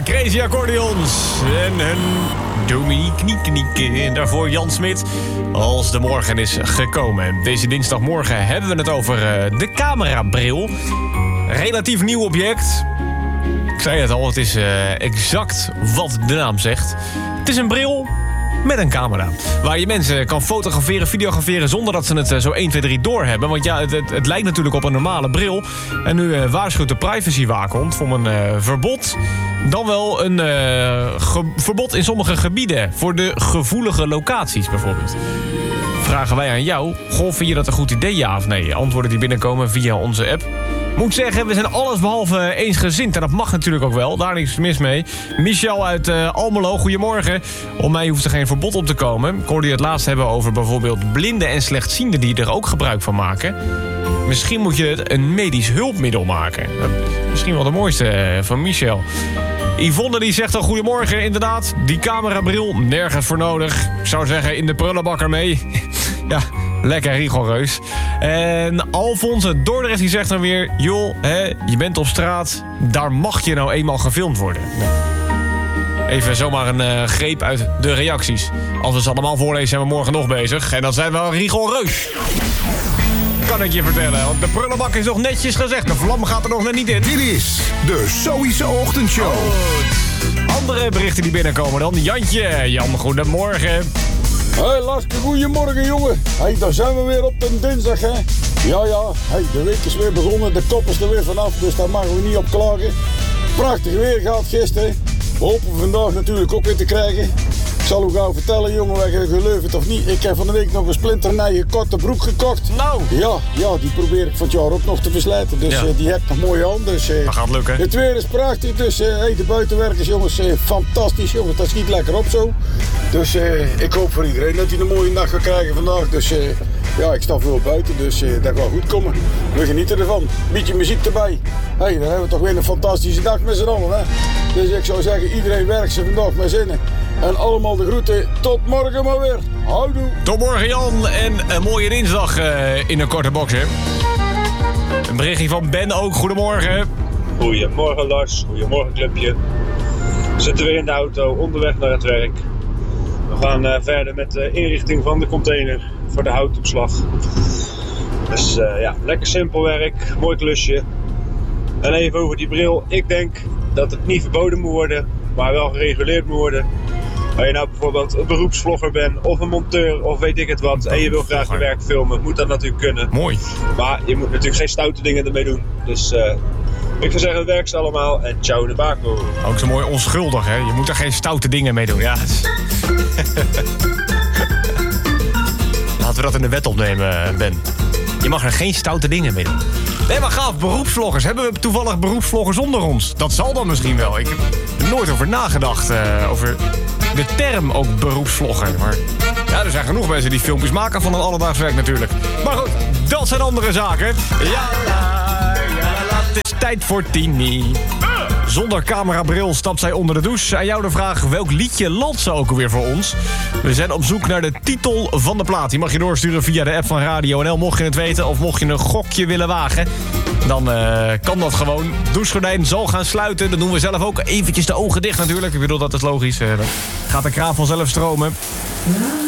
Crazy Accordions en hun Dominique Knieke. En daarvoor Jan Smit als de morgen is gekomen. Deze dinsdagmorgen hebben we het over de camerabril. Relatief nieuw object. Ik zei het al, het is exact wat de naam zegt. Het is een bril met een camera. Waar je mensen kan fotograferen, videograferen zonder dat ze het zo 1, 2, 3 doorhebben. Want ja, het lijkt natuurlijk op een normale bril. En nu waarschuwt de privacywaakhond voor een verbod. Dan wel een verbod in sommige gebieden. Voor de gevoelige locaties bijvoorbeeld. Vragen wij aan jou, goh, vind je dat een goed idee, ja of nee? Antwoorden die binnenkomen via onze app. Moet zeggen, we zijn allesbehalve eensgezind. En dat mag natuurlijk ook wel, daar niks mis mee. Michel uit Almelo, goedemorgen. Om mij hoeft er geen verbod op te komen. Ik hoorde je het laatst hebben over bijvoorbeeld blinden en slechtzienden die er ook gebruik van maken. Misschien moet je het een medisch hulpmiddel maken. Misschien wel de mooiste van Michel. Yvonne die zegt al goedemorgen, inderdaad. Die camerabril, nergens voor nodig. Ik zou zeggen, in de prullenbak ermee. Ja, lekker rigoureus. En Alfons uit Dordrecht die zegt dan weer... joh, je bent op straat, daar mag je nou eenmaal gefilmd worden. Even zomaar een greep uit de reacties. Als we ze allemaal voorlezen zijn we morgen nog bezig. En dan zijn we rigoureus. Kan ik je vertellen, want de prullenbak is nog netjes gezegd. De vlam gaat er nog net niet in. Dit is de Zoïse Ochtendshow. Andere berichten die binnenkomen dan. Jantje, Jan, goedemorgen. Hey Laske, goedemorgen jongen. Hey, daar zijn we weer op de dinsdag, hè. Ja, hey, de week is weer begonnen, de kop is er weer vanaf, dus daar mogen we niet op klagen. Prachtig weer gehad gisteren. We hopen vandaag natuurlijk ook weer te krijgen. Ik zal u gauw vertellen, jongen, wij geloof het of niet. Ik heb van de week nog een splinternieuwe korte broek gekocht. Nou. Ja, die probeer ik van het jaar ook nog te verslijten. Dus die heb ik nog mooi aan. Dus, dat gaat lukken. Het weer is prachtig, dus de buitenwerkers, jongens, fantastisch, jongens. Dat schiet lekker op zo. Dus ik hoop voor iedereen dat hij een mooie nacht gaat krijgen vandaag. Dus ja, ik sta veel buiten, dus dat gaat goed komen. We genieten ervan. Beetje muziek erbij. Hey, dan hebben we toch weer een fantastische dag met z'n allen, hè. Dus ik zou zeggen, iedereen werkt ze vandaag met zinnen. En allemaal de groeten. Tot morgen maar weer. Houdoe. Tot morgen Jan. En een mooie dinsdag in een korte box, hè. Een berichtje van Ben ook. Goedemorgen. Goedemorgen Lars. Goedemorgen clubje. We zitten weer in de auto onderweg naar het werk. We gaan verder met de inrichting van de container voor de houtopslag. Dus ja, lekker simpel werk. Mooi klusje. En even over die bril. Ik denk dat het niet verboden moet worden, maar wel gereguleerd moet worden. Als je nou bijvoorbeeld een beroepsvlogger bent of een monteur of weet ik het wat en je wil graag je werk filmen, moet dat natuurlijk kunnen. Mooi. Maar je moet natuurlijk geen stoute dingen ermee doen. Dus ik zou zeggen, werk ze allemaal en ciao de bako. Ook zo mooi onschuldig, hè? Je moet er geen stoute dingen mee doen. Ja. Laten we dat in de wet opnemen, Ben. Je mag er geen stoute dingen mee doen. Nee, maar gaaf, beroepsvloggers. Hebben we toevallig beroepsvloggers onder ons? Dat zal dan misschien wel. Ik heb er nooit over nagedacht. Over de term ook beroepsvlogger. Maar ja, er zijn genoeg mensen die filmpjes maken van een alledaags werk natuurlijk. Maar goed, dat zijn andere zaken. Ja, het is tijd voor Tini. Zonder camerabril stapt zij onder de douche. Aan jou de vraag, welk liedje landt ze ook alweer voor ons? We zijn op zoek naar de titel van de plaat. Die mag je doorsturen via de app van Radio NL. Mocht je het weten of mocht je een gokje willen wagen, dan kan dat gewoon. Douchegordijn zal gaan sluiten. Dat doen we zelf ook. Eventjes de ogen dicht natuurlijk. Ik bedoel, dat is logisch. Dan gaat de kraan vanzelf stromen.